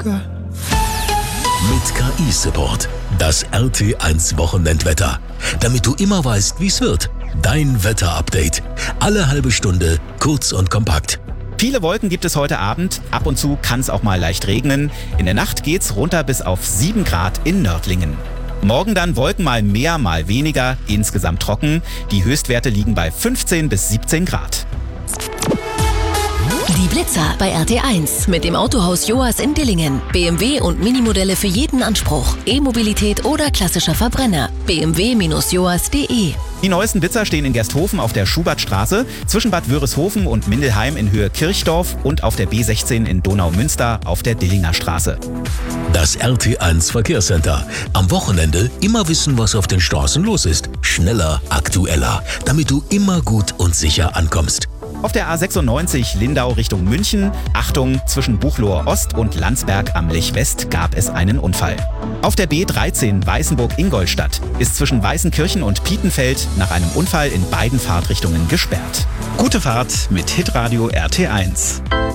Gott. Mit KI-Support. Das RT1 Wochenendwetter. Damit du immer weißt, wie es wird. Dein Wetter-Update. Alle halbe Stunde, kurz und kompakt. Viele Wolken gibt es heute Abend. Ab und zu kann es auch mal leicht regnen. In der Nacht geht's runter bis auf 7 Grad in Nördlingen. Morgen dann Wolken mal mehr, mal weniger, insgesamt trocken. Die Höchstwerte liegen bei 15 bis 17 Grad. Die Blitzer bei RT1 mit dem Autohaus Joas in Dillingen. BMW und Minimodelle für jeden Anspruch. E-Mobilität oder klassischer Verbrenner. bmw-joas.de. Die neuesten Blitzer stehen in Gersthofen auf der Schubertstraße, zwischen Bad Wörishofen und Mindelheim in Höhe Kirchdorf und auf der B16 in Donaumünster auf der Dillinger Straße. Das RT1 Verkehrscenter. Am Wochenende immer wissen, was auf den Straßen los ist. Schneller, aktueller, damit du immer gut und sicher ankommst. Auf der A96 Lindau Richtung München, Achtung, zwischen Buchloe Ost und Landsberg am Lech West gab es einen Unfall. Auf der B13 Weißenburg-Ingolstadt ist zwischen Weißenkirchen und Pietenfeld nach einem Unfall in beiden Fahrtrichtungen gesperrt. Gute Fahrt mit Hitradio RT1.